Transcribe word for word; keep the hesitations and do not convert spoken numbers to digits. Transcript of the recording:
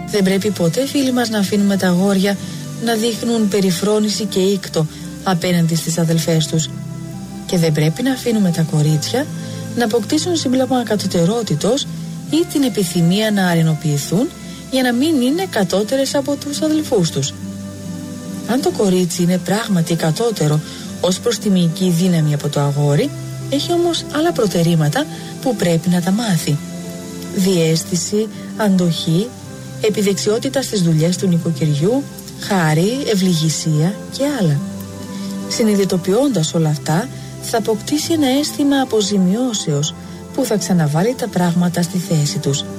Δεν πρέπει ποτέ, φίλοι μας, να αφήνουμε τα αγόρια να δείχνουν περιφρόνηση και ήκτο απέναντι στις αδελφές τους. Και δεν πρέπει να αφήνουμε τα κορίτσια να αποκτήσουν σύμπλεγμα κατωτερότητος ή την επιθυμία να αρενοποιηθούν για να μην είναι κατώτερες από τους αδελφούς τους. Αν το κορίτσι είναι πράγματι κατώτερο ως προς τη μυϊκή δύναμη από το αγόρι, έχει όμως άλλα προτερήματα που πρέπει να τα μάθει. Διαίσθηση, αντοχή, επιδεξιότητα στις δουλειές του νοικοκυριού, χάρη, ευληγησία και άλλα. Συνειδητοποιώντας όλα αυτά, θα αποκτήσει ένα αίσθημα αποζημιώσεως που θα ξαναβάλει τα πράγματα στη θέση τους.